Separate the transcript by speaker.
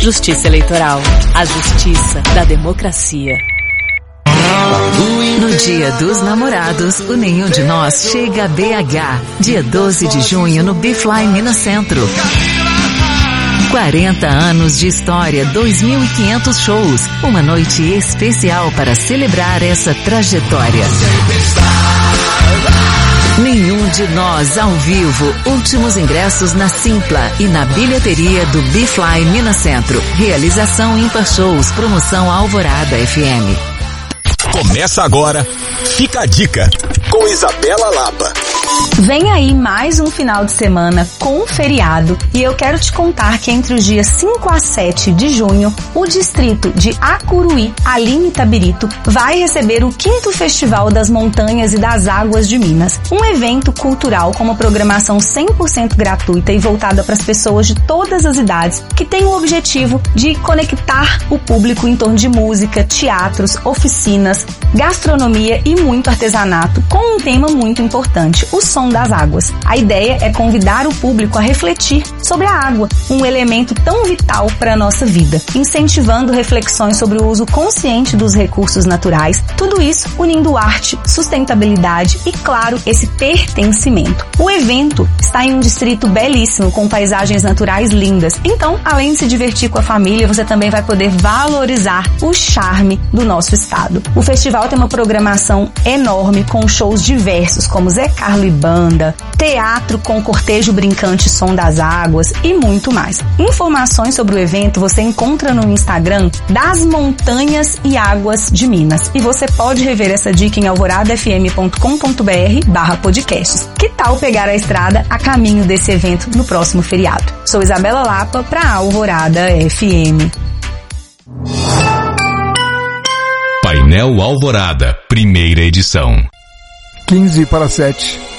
Speaker 1: Justiça Eleitoral. A justiça da democracia. No Dia dos Namorados, o Nenhum de Nós chega a BH. Dia 12 de junho no Bifly Minas Centro. 40 anos de história, 2.500 shows. Uma noite especial para celebrar essa trajetória. Nenhum de Nós ao vivo. Últimos ingressos na Simpla e na bilheteria do Bifly Minas Centro. Realização Ímpar Shows. Promoção Alvorada FM.
Speaker 2: Começa agora. Fica a dica com Isabela Lapa.
Speaker 3: Vem aí mais um final de semana com feriado e eu quero te contar que entre os dias 5 a 7 de junho, o distrito de Acuruí, ali em Itabirito, vai receber o 5º Festival das Montanhas e das Águas de Minas. Um evento cultural com uma programação 100% gratuita e voltada para as pessoas de todas as idades, que tem o objetivo de conectar o público em torno de música, teatros, oficinas, gastronomia e muito artesanato, com um tema muito importante, o som das águas. A ideia é convidar o público a refletir sobre a água, um elemento tão vital para a nossa vida, incentivando reflexões sobre o uso consciente dos recursos naturais, tudo isso unindo arte, sustentabilidade e, claro, esse pertencimento. O evento está em um distrito belíssimo, com paisagens naturais lindas, então, além de se divertir com a família, você também vai poder valorizar o charme do nosso estado. O festival tem uma programação enorme, com shows diversos, como Zé Carlos e Banda, teatro com cortejo brincante Som das Águas e muito mais. Informações sobre o evento você encontra no Instagram das Montanhas e Águas de Minas. E você pode rever essa dica em alvoradafm.com.br/podcasts. Que tal pegar a estrada a caminho desse evento no próximo feriado? Sou Isabela Lapa para Alvorada FM.
Speaker 2: Painel Alvorada, primeira edição.
Speaker 4: 15 para 7.